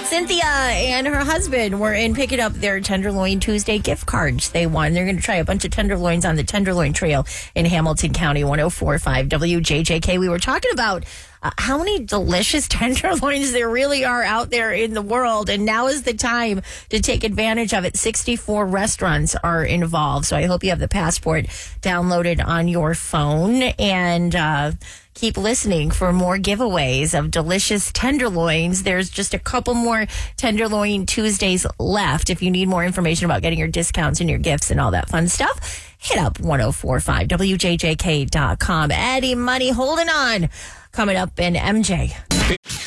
Cynthia and her husband were in picking up their Tenderloin Tuesday gift cards they won. They're going to try a bunch of tenderloins on the Tenderloin Trail in Hamilton County, 104.5 WJJK. We were talking about how many delicious tenderloins there really are out there in the world, and now is the time to take advantage of it. 64 restaurants are involved, so I hope you have the Passport downloaded on your phone, and keep listening for more giveaways of delicious tenderloins. There's just a couple more Tenderloin Tuesdays left. If you need more information about getting your discounts and your gifts and all that fun stuff, hit up 1045wjjk.com. Eddie Money holding on. Coming up in MJ.